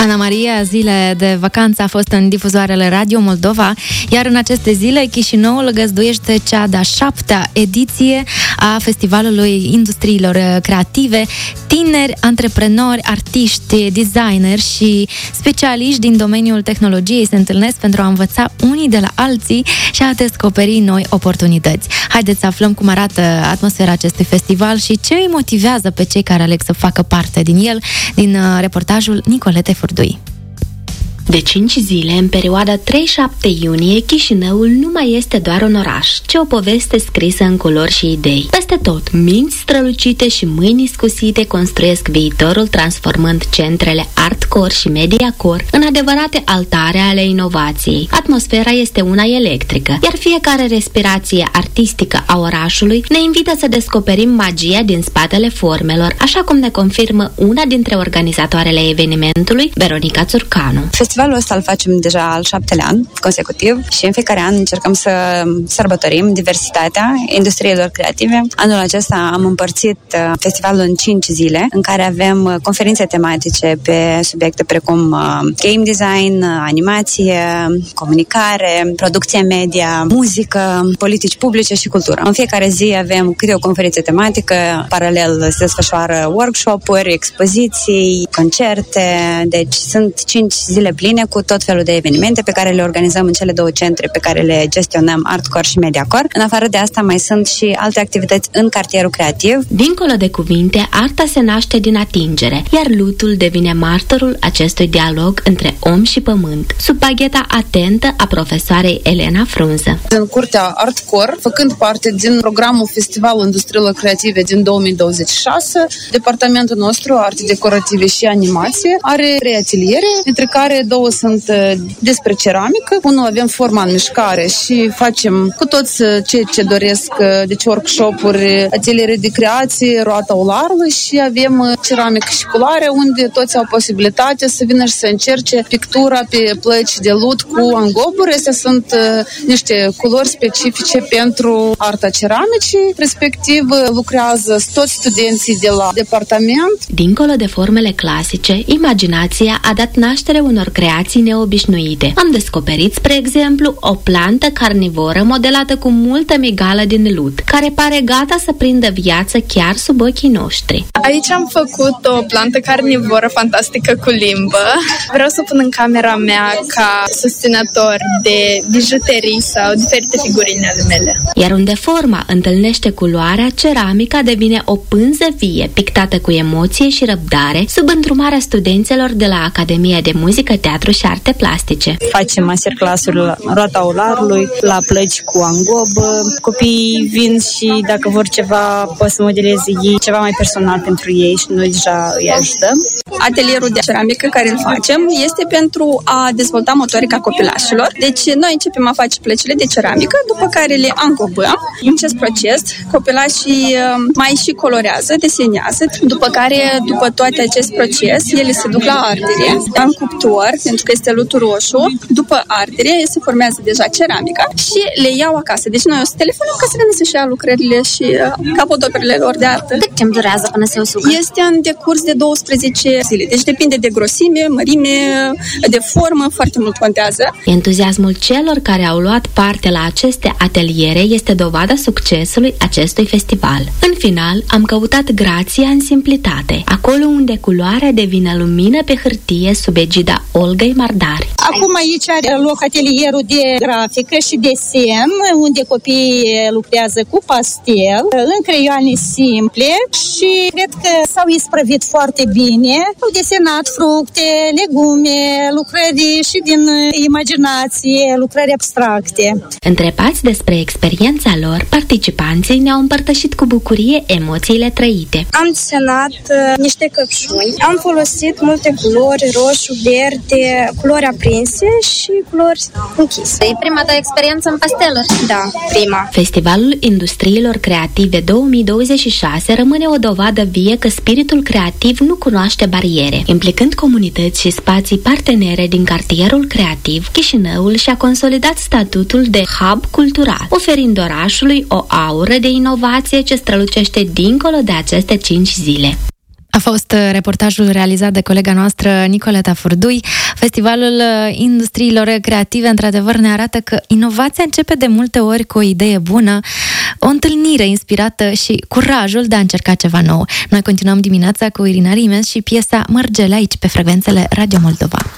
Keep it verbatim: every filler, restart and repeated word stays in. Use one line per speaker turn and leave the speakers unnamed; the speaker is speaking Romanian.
Ana Maria, zile de vacanță a fost în difuzoarele Radio Moldova, iar în aceste zile Chișinăul găzduiește cea de-a șaptea ediție a Festivalului Industriilor Creative. Tineri, antreprenori, artiști, designeri și specialiști din domeniul tehnologiei se întâlnesc pentru a învăța unii de la alții și a descoperi noi oportunități. Haideți să aflăm cum arată atmosfera acestui festival și ce îi motivează pe cei care aleg să facă parte din el, din reportajul Nicolete Furdui.
De cinci zile, în perioada trei șapte iunie, Chișinăul nu mai este doar un oraș, ci o poveste scrisă în culori și idei. Peste tot, minți strălucite și mâini iscusite construiesc viitorul, transformând centrele Artcore și Mediacore în adevărate altare ale inovației. Atmosfera este una electrică, iar fiecare respirație artistică a orașului ne invită să descoperim magia din spatele formelor, așa cum ne confirmă una dintre organizatoarele evenimentului, Veronica Țurcanu.
Festivalul ăsta îl facem deja al șaptelea an consecutiv și în fiecare an încercăm să sărbătorim diversitatea industriilor creative. Anul acesta am împărțit festivalul în cinci zile, în care avem conferințe tematice pe subiecte precum game design, animație, comunicare, producție media, muzică, politici publice și cultură. În fiecare zi avem câte o conferință tematică, paralel se desfășoară workshop-uri, expoziții, concerte, deci sunt cinci zile pline cu tot felul de evenimente pe care le organizăm în cele două centre pe care le gestionăm, Artcore și Mediacore. În afară de asta mai sunt și alte activități în cartierul creativ.
Dincolo de cuvinte, arta se naște din atingere, iar lutul devine martorul acestui dialog între om și pământ, sub bagheta atentă a profesoarei Elena Frunză.
În curtea Artcore, făcând parte din programul Festivalul Industriilor Creative din două mii douăzeci și șase, departamentul nostru, arte decorative și animație, are trei ateliere, între care două sunt despre ceramică. Unul avem forma în mișcare și facem cu toți cei ce doresc, deci workshop-uri, ateliere de creație, roata ularului, și avem ceramică și culoare, unde toți au posibilitatea să vină și să încerce pictura pe plăci de lut cu angoburi. Astea sunt niște culori specifice pentru arta ceramicii, respectiv lucrează toți studenții de la departament.
Dincolo de formele clasice, imaginația a dat naștere unor creații neobișnuite. Am descoperit, spre exemplu, o plantă carnivoră modelată cu multă migală din lut, care pare gata să prindă viață chiar sub ochii noștri.
Aici am făcut o plantă carnivoră fantastică cu limbă. Vreau să pun în camera mea ca susținător de bijuterii sau diferite figurine ale mele.
Iar unde forma întâlnește culoarea, ceramica devine o pânză vie, pictată cu emoție și răbdare, sub îndrumarea studenților de la Academia de Muzică, Teatru și Arte Plastice.
Facem masterclass-uri la roata ularului, la plăci cu angobă. Copiii vin și dacă vor ceva, pot să modeleze ei ceva mai personal pentru ei și noi deja îi ajutăm.
Atelierul de ceramică care îl facem este pentru a dezvolta motorica copilașilor. Deci noi începem a face plăcile de ceramică, după care le angobăm. În acest proces, copilașii mai și colorează, desenează, după care, după toate acest proces, ele se duc la ardere, în cuptor, pentru că este lutul roșu. După ardere, se formează deja ceramica și le iau acasă. Deci noi o să telefonăm ca să vină să-și ia lucrările și capodoperele lor de artă.
Cât timp durează până se usucă?
Este în decurs de douăsprezece zile. Deci depinde de grosime, mărime, de formă, foarte mult contează.
Entuziasmul celor care au luat parte la aceste ateliere este dovada succesului acestui festival. În final, am căutat grația în simplitate, acolo unde culoarea devine lumină pe hârtie sub egida Olgăi Mardari.
Acum aici are loc atelierul de grafică și desen, unde copiii lucrează cu pastel, în creioane simple și cred că s-au isprăvit foarte bine. Au desenat fructe, legume, lucrări și din imaginație, lucrări abstracte.
Întrebați despre experiența lor, participanții ne-au împărtășit cu bucurie emoțiile trăite.
Am desenat uh, niște căpșuni, am folosit multe culori, roșu, verde, culori aprinse și culori închise.
E prima ta experiență în pasteluri?
Da, prima.
Festivalul Industriilor Creative două mii douăzeci și șase rămâne o dovadă vie că spiritul creativ nu cunoaște bariere. Implicând comunități și spații partenere din cartierul creativ, Chișinăul și-a consolidat statutul de hub cultural, oferind orașului o aură de inovație ce strălucește dincolo de aceste cinci zile.
A fost reportajul realizat de colega noastră Nicoleta Furdui. Festivalul Industriilor Creative, într-adevăr, ne arată că inovația începe de multe ori cu o idee bună, o întâlnire inspirată și curajul de a încerca ceva nou. Noi continuăm dimineața cu Irina Rimes și piesa Mărgele aici pe frecvențele Radio Moldova.